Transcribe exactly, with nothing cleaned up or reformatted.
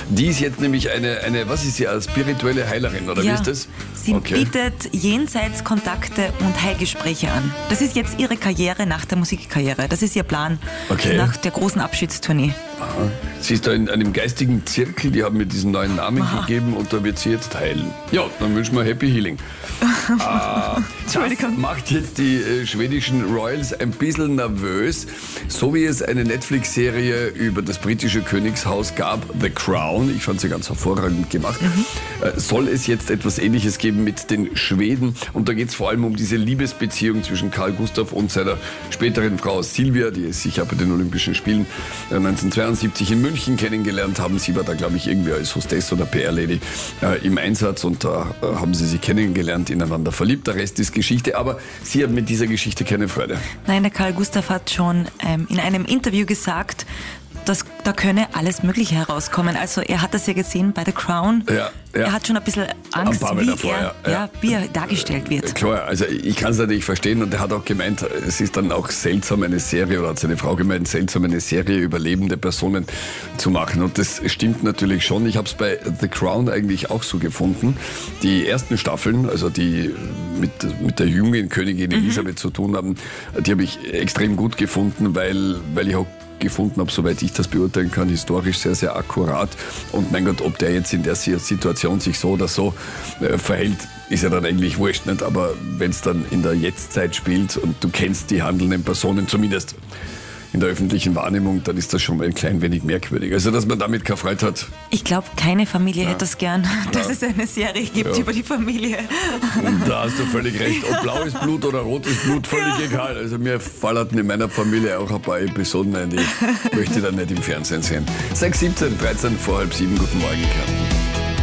Die ist jetzt nämlich eine, eine was ist sie, eine spirituelle Heilerin, oder Ja, wie ist das? sie Okay. bietet Jenseitskontakte und Heilgespräche an. Das ist jetzt ihre Karriere nach der Musikkarriere. Das ist ihr Plan Okay. nach der großen Abschiedstournee. Aha. Sie ist da in einem geistigen Zirkel, die haben mir diesen neuen Namen Aha. gegeben und da wird sie jetzt heilen. Ja, dann wünschen wir Happy Healing. ah, das Entschuldigung. macht jetzt die äh, schwedischen Royals ein bisschen nervös. So wie es eine Netflix-Serie über das britische Königshaus gab, The Crown, ich fand sie ganz hervorragend gemacht, Mhm. äh, soll es jetzt etwas Ähnliches geben mit den Schweden. Und da geht es vor allem um diese Liebesbeziehung zwischen Karl Gustav und seiner späteren Frau Silvia, die sich ja bei den Olympischen Spielen äh, neunzehnhundertzweiundsiebzig in München kennengelernt haben. Sie war da, glaube ich, irgendwie als Hostess oder P R-Lady äh, im Einsatz und da äh, haben sie sich kennengelernt, ineinander verliebt. Der Rest ist Geschichte, aber sie hat mit dieser Geschichte keine Freude. Nein, der Karl Gustav hat schon ähm, in einem Interview gesagt, dass da könne alles Mögliche herauskommen. Also er hat das ja gesehen bei The Crown. Ja, ja. Er hat schon ein bisschen Angst, Ein paar Mal wie, davor, er, ja, ja, ja. wie er dargestellt wird. Klar, also ich kann es natürlich verstehen und er hat auch gemeint, es ist dann auch seltsam, eine Serie, oder hat seine Frau gemeint, seltsam, eine Serie über lebende Personen zu machen. Und das stimmt natürlich schon. Ich habe es bei The Crown eigentlich auch so gefunden. Die ersten Staffeln, also die mit, mit der jungen Königin Elisabeth mhm. zu tun haben, die habe ich extrem gut gefunden, weil, weil ich auch gefunden habe, soweit ich das beurteilen kann, historisch sehr, sehr akkurat. Und mein Gott, ob der jetzt in der Situation sich so oder so äh, verhält, ist ja dann eigentlich wurscht, nicht? Aber wenn es dann in der Jetztzeit spielt und du kennst die handelnden Personen, zumindest in der öffentlichen Wahrnehmung, dann ist das schon mal ein klein wenig merkwürdig. Also, dass man damit keine Freude hat. Ich glaube, keine Familie Ja. hätte das gern, dass Ja. es eine Serie gibt Ja. über die Familie. Und da hast du völlig recht. Ob blaues Blut oder rotes Blut, völlig Ja. egal. Also mir fallen in meiner Familie auch ein paar Episoden ein, die möchte ich dann nicht im Fernsehen sehen. sechs, siebzehn, dreizehn vor halb sieben. Guten Morgen, Kärnten.